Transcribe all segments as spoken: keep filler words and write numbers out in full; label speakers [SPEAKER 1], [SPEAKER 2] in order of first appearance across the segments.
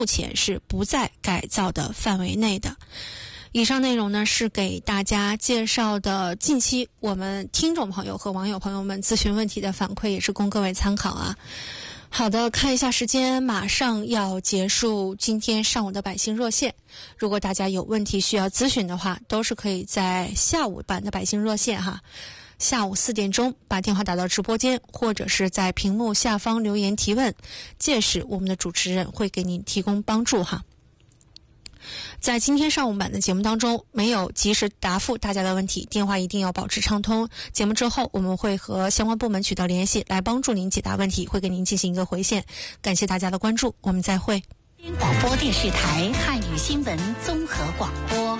[SPEAKER 1] 目前是不在改造的范围内的。以上内容呢是给大家介绍的近期我们听众朋友和网友朋友们咨询问题的反馈，也是供各位参考啊。好的，看一下时间，马上要结束今天上午的百姓热线。如果大家有问题需要咨询的话，都是可以在下午版的百姓热线哈，下午四点钟把电话打到直播间，或者是在屏幕下方留言提问，届时我们的主持人会给您提供帮助哈。在今天上午版的节目当中，没有及时答复大家的问题，电话一定要保持畅通。节目之后我们会和相关部门取得联系，来帮助您解答问题，会给您进行一个回线。感谢大家的关注，我们再会。
[SPEAKER 2] 广播电视台汉语新闻综合广播。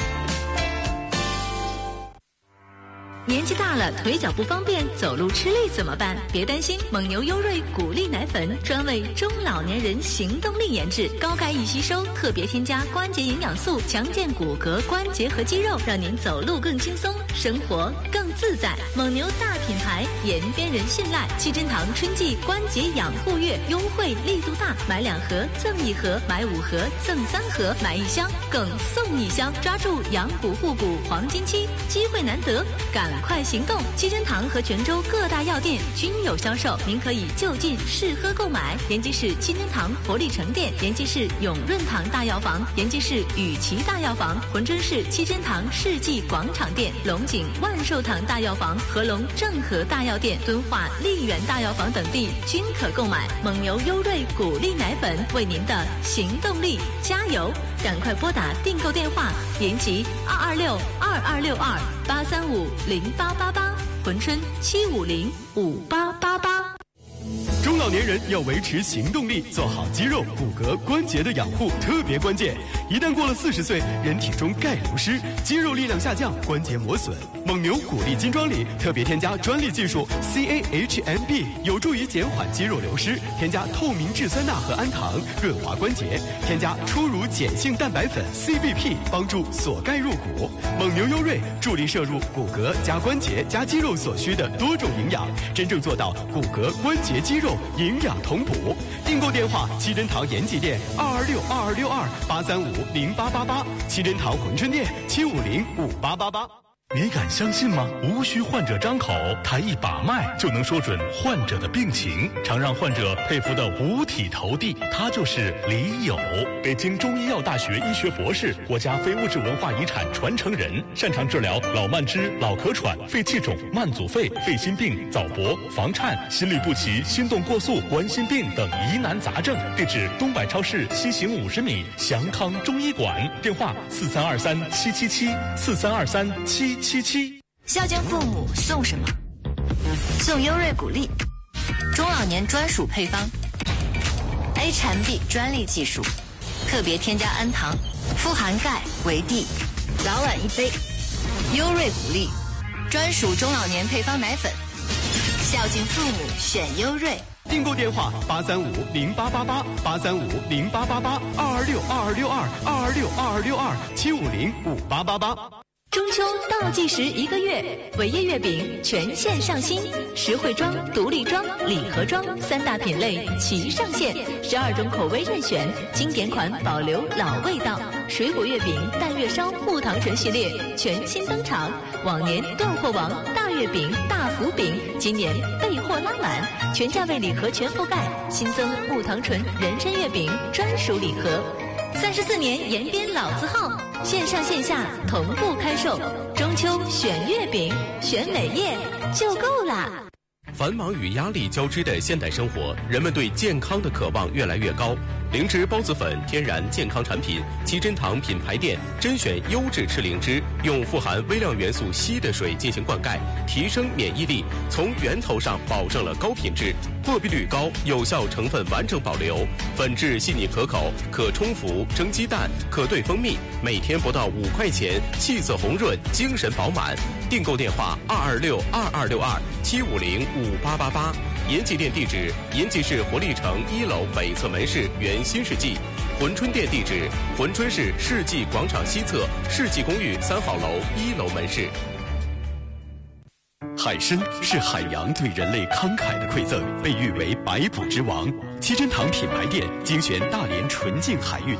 [SPEAKER 3] 年纪大了，腿脚不方便，走路吃力怎么办？别担心，蒙牛优瑞谷粒奶粉专为中老年人行动力研制，高钙易吸收，特别添加关节营养素，强健骨骼、关节和肌肉，让您走路更轻松，生活更自在。蒙牛大品牌，延边人信赖。七珍堂春季关节养护月优惠力度大，买两盒赠一盒，买五盒赠三盒，买一箱更送一箱，抓住养骨护骨黄金期，机会难得，赶快行动！七珍堂和泉州各大药店均有销售，您可以就近试喝购买。延吉市七珍堂活力城店、延吉市永润堂大药房、延吉市雨琦大药房、珲春市七珍堂世纪广场店、龙井万寿堂大药房、合龙正和大药店、敦化丽园大药房等地均可购买。蒙牛优瑞谷粒奶粉为您的行动力加油！赶快拨打订购电话：延吉二二六二二六二八三五零八八八，珲春七五零五八八八。
[SPEAKER 4] 中老年人要维持行动力，做好肌肉、骨骼、关节的养护特别关键。一旦过了四十岁，人体中钙流失，肌肉力量下降，关节磨损。蒙牛谷粒金装里特别添加专利技术 C A H M B， 有助于减缓肌肉流失。添加透明质酸钠和氨糖，润滑关节。添加初乳碱性蛋白粉 C B P， 帮助锁钙入骨。蒙牛优瑞助力摄入骨骼加关节加肌肉所需的多种营养，真正做到骨骼、关节、肌肉营养同补。订购电话：七珍堂延吉店二二六二二六二八三五零八八八，七珍堂珲春店七五零五八八八。
[SPEAKER 5] 你敢相信吗？无需患者张口，他一把脉就能说准患者的病情，常让患者佩服的五体投地。他就是李友，北京中医药大学医学博士，国家非物质文化遗产传承人，擅长治疗老慢支、老咳喘、肺气肿、慢阻肺、肺心病、早搏、房颤、心律不齐、心动过速、冠心病等疑难杂症。地址：东百超市西行五十米，祥康中医馆。电话：四三二三七七七四三二三七七七。
[SPEAKER 2] 孝敬父母送什么？送优瑞谷粒，中老年专属配方 ，H M B 专利技术，特别添加氨糖，富含钙、维 D， 早晚一杯。优瑞谷粒，专属中老年配方奶粉，孝敬父母选优瑞。
[SPEAKER 4] 订购电话：八三五零八八八八三五零八八八二二六二二六二二二六二二六二七五零五八八八。
[SPEAKER 3] 中秋倒计时一个月，伟业月饼全线上新，实惠装、独立装、礼盒装三大品类齐上线，十二种口味任选，经典款保留老味道。水果月饼、淡月烧、木糖醇系列全新登场，往年断货王大月饼、大福饼，今年备货拉满，全价位礼盒全覆盖，新增木糖醇人参月饼专属礼盒。三十四年延边老字号，线上线下同步开售。中秋选月饼，选伟业就够啦。
[SPEAKER 6] 繁忙与压力交织的现代生活，人们对健康的渴望越来越高。灵芝孢子粉天然健康产品，七珍堂品牌店甄选优质赤灵芝，用富含微量元素硒的水进行灌溉，提升免疫力，从源头上保证了高品质，过滤率高，有效成分完整保留，粉质细腻可口，可冲服蒸鸡蛋，可兑蜂蜜，每天不到五块钱，气色红润，精神饱满。订购电话：二二六二二六二七五零五八八八。延吉店地址：延吉市活力城一楼北侧门市原新世纪。珲春店地址：珲春市世纪广场西侧世纪公寓三号楼一楼门市。
[SPEAKER 4] 海参是海洋对人类慷慨的馈赠，被誉为百捕之王。七珍堂品牌店精选大连纯净海域